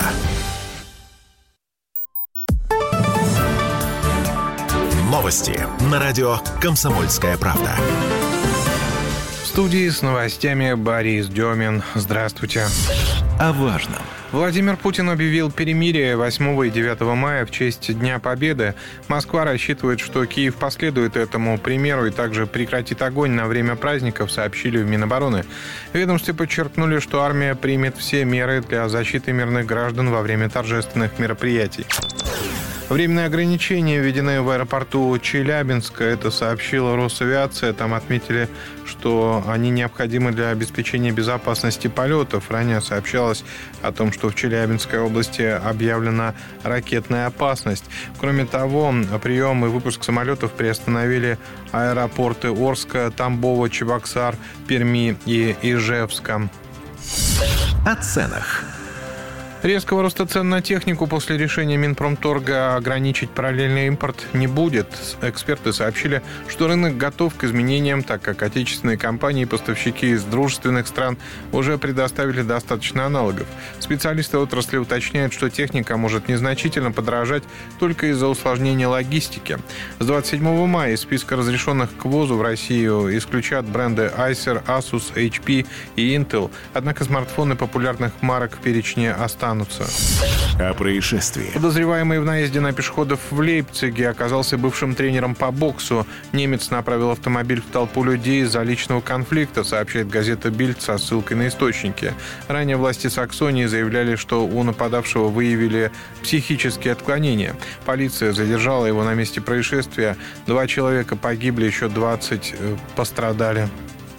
Новости на радио «Комсомольская правда». В студии с новостями Борис Демин. Здравствуйте. О важном. Владимир Путин объявил перемирие 8 и 9 мая в честь Дня Победы. Москва рассчитывает, что Киев последует этому примеру и также прекратит огонь на время праздников, сообщили в Минобороны. В ведомстве подчеркнули, что армия примет все меры для защиты мирных граждан во время торжественных мероприятий. Временные ограничения введены в аэропорту Челябинска. Это сообщила Росавиация. Там отметили, что они необходимы для обеспечения безопасности полетов. Ранее сообщалось о том, что в Челябинской области объявлена ракетная опасность. Кроме того, прием и выпуск самолетов приостановили аэропорты Орска, Тамбова, Чебоксар, Перми и Ижевска. О ценах. Резкого роста цен на технику после решения Минпромторга ограничить параллельный импорт не будет. Эксперты сообщили, что рынок готов к изменениям, так как отечественные компании и поставщики из дружественных стран уже предоставили достаточно аналогов. Специалисты отрасли уточняют, что техника может незначительно подорожать только из-за усложнения логистики. С 27 мая из списка разрешенных к ввозу в Россию исключат бренды Acer, Asus, HP и Intel. Однако смартфоны популярных марок в перечне останутся. О происшествии. Подозреваемый в наезде на пешеходов в Лейпциге оказался бывшим тренером по боксу. Немец направил автомобиль в толпу людей из-за личного конфликта, сообщает газета «Бильд» со ссылкой на источники. Ранее власти Саксонии заявляли, что у нападавшего выявили психические отклонения. Полиция задержала его на месте происшествия. 2 человека погибли, еще 20 пострадали.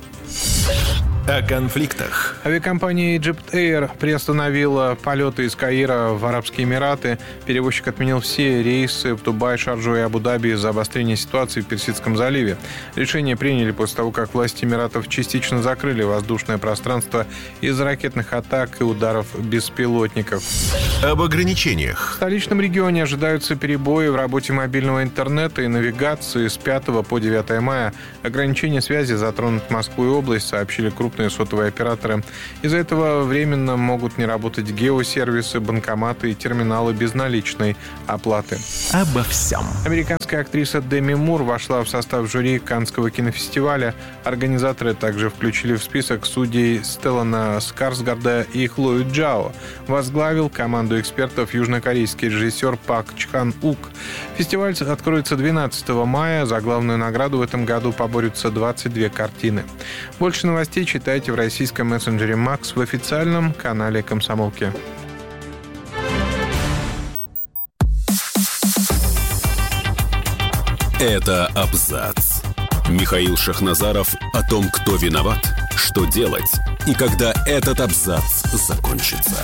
О конфликтах. Авиакомпания Egypt Air приостановила полеты из Каира в Арабские Эмираты. Перевозчик отменил все рейсы в Дубай, Шарджу и Абу-Даби из-за обострения ситуации в Персидском заливе. Решение приняли после того, как власти Эмиратов частично закрыли воздушное пространство из-за ракетных атак и ударов беспилотников. Об ограничениях. В столичном регионе ожидаются перебои в работе мобильного интернета и навигации с 5 по 9 мая. Ограничения связи затронут Москву и область, сообщили крупные сотовые операторы. Из-за этого временно могут не работать геосервисы, банкоматы и терминалы безналичной оплаты. Обо всем. Американская актриса Деми Мур вошла в состав жюри Каннского кинофестиваля. Организаторы также включили в список судей Стеллана Скарсгарда и Хлою Джао. Возглавил команду экспертов южнокорейский режиссер Пак Чхан Ук. Фестиваль откроется 12 мая. За главную награду в этом году поборются 22 картины. Больше новостей читайте в российском мессенджере Макс в официальном канале «Комсомолки». Это абзац. Михаил Шахназаров о том, кто виноват, что делать и когда этот абзац закончится.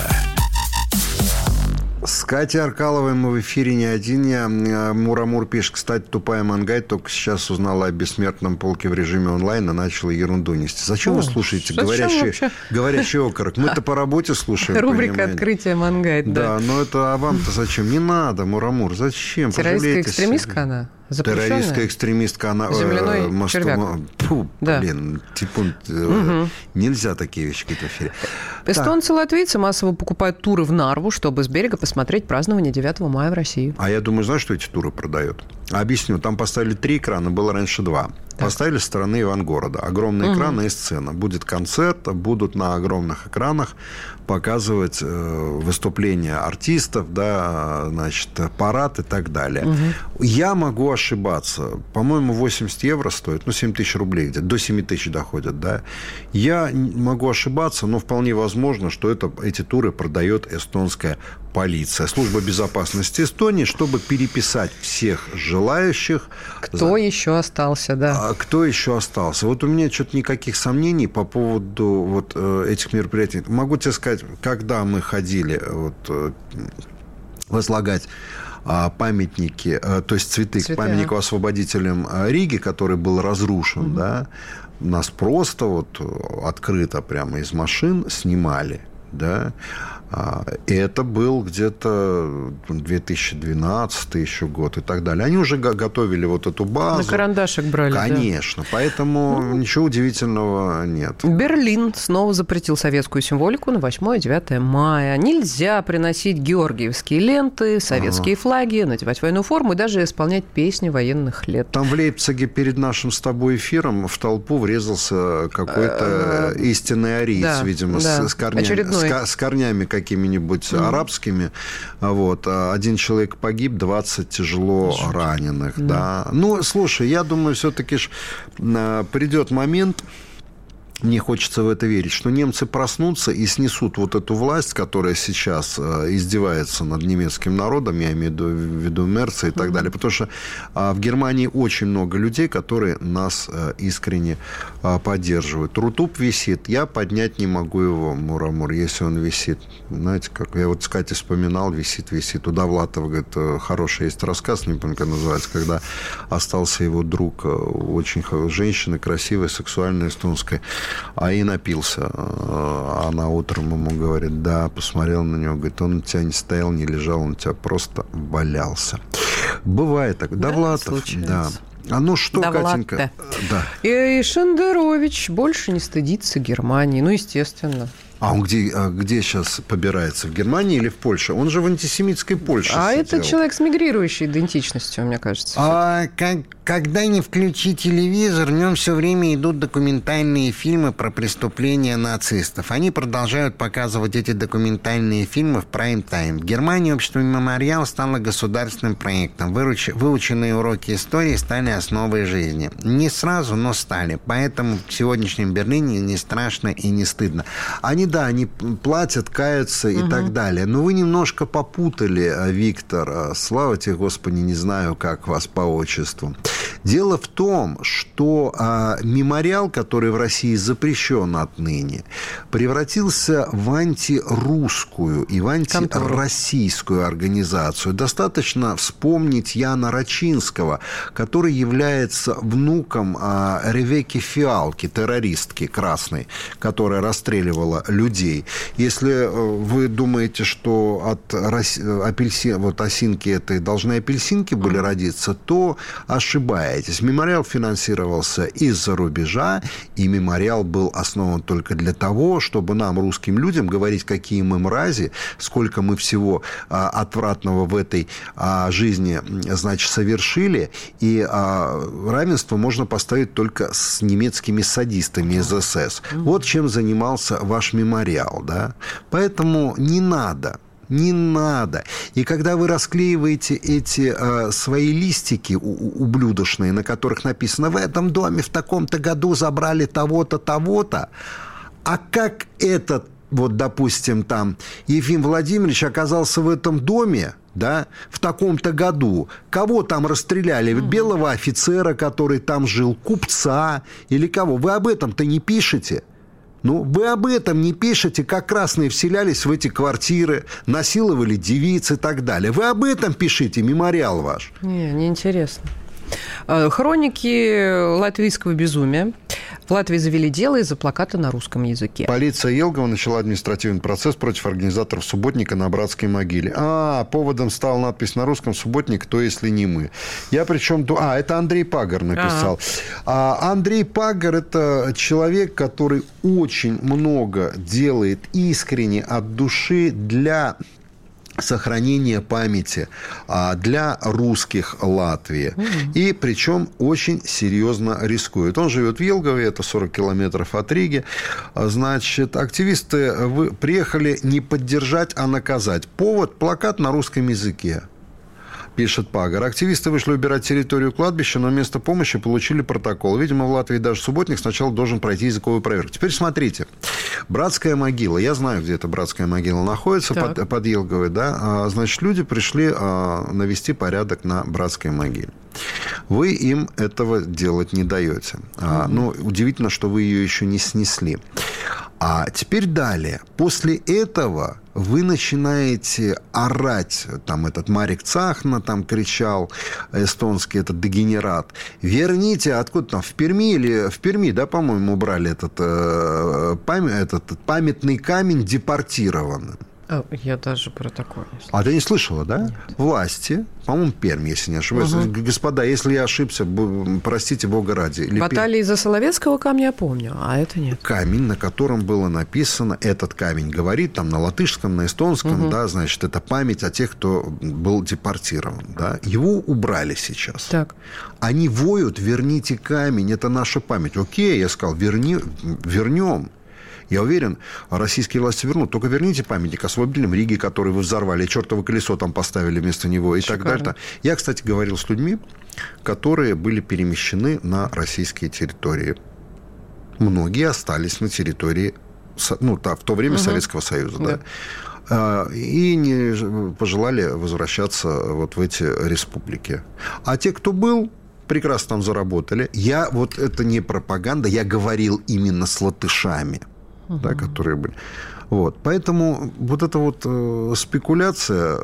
С Катей Аркаловой мы в эфире не один я. Мурамур пишет, кстати, тупая Мангай только сейчас узнала о бессмертном полке в режиме онлайн и начала ерунду нести. Зачем вы слушаете говорящий окорок? Мы-то по работе слушаем. Рубрика «Открытие Мангай». Да, но это а вам-то зачем? Не надо, Мурамур, зачем? Террористская экстремистка она? Запрещенная? Террористская экстремистка, она... Земляной червяк. Фу, да. Блин, типа, нельзя такие вещи говорить в эфире. Эстонцы и латвийцы массово покупают туры в Нарву, чтобы с берега посмотреть празднование 9 мая в России. А я думаю, знаешь, что эти туры продают? Объясню. Там поставили 3 экрана, было раньше 2. Так. Поставили со стороны Ивангорода. Огромные экраны и сцена. Будет концерт, будут на огромных экранах показывать выступления артистов, да, значит, парад и так далее. Я могу ошибаться. По-моему, 80 евро стоит, 7 тысяч рублей где-то, до 7 тысяч доходят, да. Я могу ошибаться, но вполне возможно, что эти туры продает эстонская полиция, служба безопасности Эстонии, чтобы переписать всех желающих. Кто еще остался, да. Кто еще остался? Вот у меня что-то никаких сомнений по поводу этих мероприятий. Могу тебе сказать, когда мы ходили возлагать памятники, то есть цветы к памятнику освободителям Риги, который был разрушен, да, нас просто открыто прямо из машин снимали, да. И это был где-то 2012 еще год и так далее. Они уже готовили эту базу. На карандашик брали. Конечно. Да. Поэтому ничего удивительного нет. Берлин снова запретил советскую символику на 8-9 мая. Нельзя приносить георгиевские ленты, советские флаги, надевать военную форму и даже исполнять песни военных лет. Там в Лейпциге перед нашим с тобой эфиром в толпу врезался какой-то истинный ариец, видимо, с корнями какими-нибудь арабскими. Один человек погиб, 20 тяжело раненых. Да. Слушай, я думаю, все-таки придет момент, мне хочется в это верить, что немцы проснутся и снесут вот эту власть, которая сейчас издевается над немецким народом, я имею в виду Мерца и так далее. Потому что в Германии очень много людей, которые нас искренне поддерживают. Рутуб висит, я поднять не могу его, Мурамур, если он висит. Знаете, как я вот с Катей вспоминал, висит. У Довлатова, говорит, хороший есть рассказ, не помню, как называется, когда остался его друг, очень женщина, красивая, сексуальная, эстонская, и напился. Она утром ему говорит, да, посмотрел на него, говорит, он у тебя не стоял, не лежал, он у тебя просто валялся. Бывает так. Довлатов, да. А ну что, Катенька? Да. И Шендерович больше не стыдится Германии. Ну, естественно. А он где сейчас побирается? В Германии или в Польше? Он же в антисемитской Польше сидел. Это человек с мигрирующей идентичностью, мне кажется. Когда не включи телевизор, в нем все время идут документальные фильмы про преступления нацистов. Они продолжают показывать эти документальные фильмы в прайм-тайм. В Германии общество «Мемориал» стало государственным проектом. Выученные уроки истории стали основой жизни. Не сразу, но стали. Поэтому в сегодняшнем Берлине не страшно и не стыдно. Они платят, каются и так далее. Но вы немножко попутали, Виктор. Слава тебе, Господи, не знаю, как вас по отчеству. Дело в том, что мемориал, который в России запрещен отныне, превратился в антирусскую и в антироссийскую организацию. Достаточно вспомнить Яна Рачинского, который является внуком Ревекки Фиалки, террористки красной, которая расстреливала людей. Если вы думаете, что от осинки этой должны апельсинки были родиться, то ошибаетесь. Мемориал финансировался из-за рубежа, и мемориал был основан только для того, чтобы нам, русским людям, говорить, какие мы мрази, сколько мы всего отвратного в этой жизни, значит, совершили, и равенство можно поставить только с немецкими садистами из СС. Вот чем занимался ваш мемориал, да? Поэтому не надо. Не надо. И когда вы расклеиваете эти свои листики ублюдочные, на которых написано «в этом доме в таком-то году забрали того-то, того-то», а как этот, вот, допустим, там, Ефим Владимирович оказался в этом доме, да, в таком-то году, кого там расстреляли? Белого офицера, который там жил, купца или кого? Вы об этом-то не пишете. Ну, вы об этом не пишете, как красные вселялись в эти квартиры, насиловали девиц и так далее. Вы об этом пишите, мемориал ваш. Неинтересно. Хроники латвийского безумия. В Латвии завели дело из-за плаката на русском языке. Полиция Елгова начала административный процесс против организаторов субботника на Братской могиле. Поводом стала надпись на русском «Субботник, кто, если не мы». Я причем... это Андрей Пагар написал. Андрей Пагар – это человек, который очень много делает искренне от души для сохранение памяти для русских Латвии. И причем очень серьезно рискует. Он живет в Елгове, это 40 километров от Риги. Значит, активисты приехали не поддержать, а наказать. Повод – плакат на русском языке. Пишет Пагар. Активисты вышли убирать территорию кладбища, но вместо помощи получили протокол. Видимо, в Латвии даже субботник сначала должен пройти языковую проверку. Теперь смотрите. Братская могила. Я знаю, где эта братская могила находится, под Елговой. Да? Значит, люди пришли навести порядок на братской могиле. Вы им этого делать не даете. Удивительно, что вы ее еще не снесли. А теперь далее. После этого вы начинаете орать. Там этот Марик Цахна там кричал, эстонский этот дегенерат. Верните, откуда там, в Перми, да, по-моему, убрали этот памятный камень депортированным. Я даже про такое не слышала. А ты не слышала, да? Нет. Власти, по-моему, Пермь, если не ошибаюсь. Господа, если я ошибся, простите Бога ради. Баталии из-за Соловецкого камня я помню, а это нет. Камень, на котором было написано, этот камень говорит, там на латышском, на эстонском, да, значит, это память о тех, кто был депортирован, да. Его убрали сейчас. Так. Они воют, верните камень, это наша память. Окей, я сказал, вернем. Я уверен, российские власти вернут. Только верните памятник освободителям Риги, который вы взорвали, чертово колесо там поставили вместо него и так далее. Я, кстати, говорил с людьми, которые были перемещены на российские территории. Многие остались на территории, в то время Советского Союза, да. И не пожелали возвращаться вот в эти республики. А те, кто был, прекрасно там заработали. Это не пропаганда, я говорил именно с латышами, да, которые были. Вот. Поэтому вот эта вот спекуляция,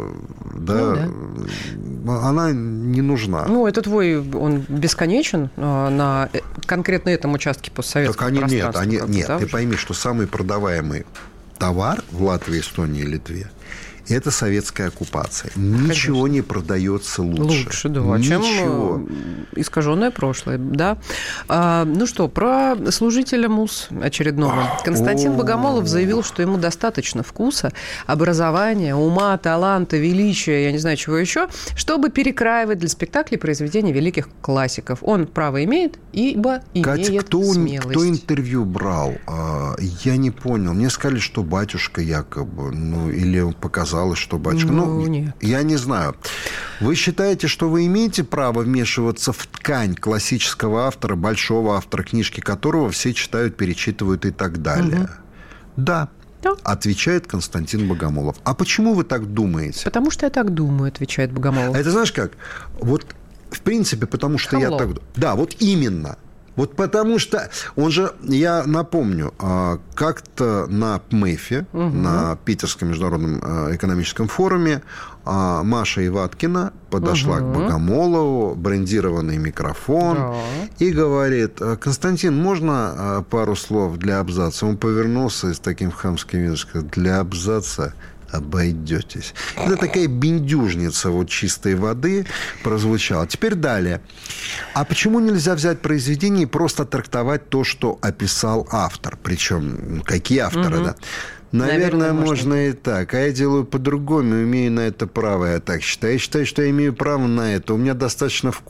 она не нужна. Это твой, он бесконечен на конкретно этом участке постсоветского пространства? Нет, ты пойми, что самый продаваемый товар в Латвии, Эстонии и Литве – это советская оккупация. Ничего не продается лучше. Лучше, да. Чем искаженное прошлое, да. Про служителя МУС очередного. Константин Богомолов заявил, что ему достаточно вкуса, образования, ума, таланта, величия, я не знаю, чего еще, чтобы перекраивать для спектаклей произведения великих классиков. Он право имеет, ибо имеет смелость. Кто интервью брал? Я не понял. Мне сказали, что батюшка якобы, или показал, что батюшка... нет. Я не знаю. Вы считаете, что вы имеете право вмешиваться в ткань классического автора, большого автора, книжки которого все читают, перечитывают и так далее? Да. Отвечает Константин Богомолов. А почему вы так думаете? Потому что я так думаю, отвечает Богомолов. А это знаешь как? В принципе, потому что я так... Да, вот именно. Потому что он же, я напомню, как-то на ПМЭФе, на Питерском международном экономическом форуме, Маша Иваткина подошла к Богомолову, брендированный микрофон, и говорит: Константин, можно пару слов для абзаца? Он повернулся и с таким хамским видом сказал: для абзаца обойдетесь. Это такая бендюжница чистой воды прозвучала. Теперь далее. А почему нельзя взять произведение и просто трактовать то, что описал автор? Причем, какие авторы, да? Наверное, можно и так. А я делаю по-другому, имею на это право, я так считаю. Я считаю, что я имею право на это. У меня достаточно вкуса.